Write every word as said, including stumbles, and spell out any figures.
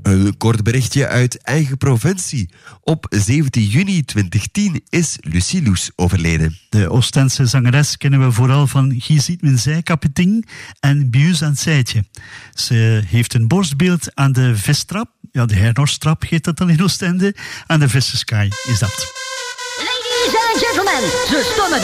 Een kort berichtje uit eigen provincie. Op zeventien juni tweeduizend tien is Lucie Loes overleden. De Oostense zangeres kennen we vooral van Gie ziet mijn zijkapiting en Bius aan het zijtje. Ze heeft een borstbeeld aan de vistrap. Ja, de Hernorstrap heet dat dan in Oostende. Aan de Vissenskaai is dat. Ladies and gentlemen, ze stonden